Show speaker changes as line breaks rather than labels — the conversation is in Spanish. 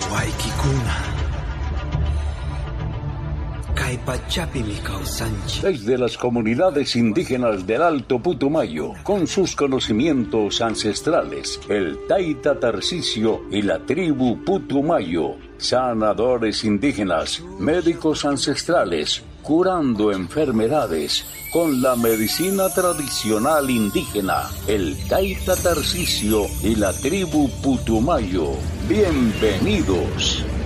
Waikikuna. Kaipachapi mi causanchi.
Desde las comunidades indígenas del Alto Putumayo, con sus conocimientos ancestrales, el Taita Tarcisio y la tribu Putumayo, sanadores indígenas, médicos ancestrales, curando enfermedades con la medicina tradicional indígena, el Taita Tarcisio y la tribu Putumayo. Bienvenidos.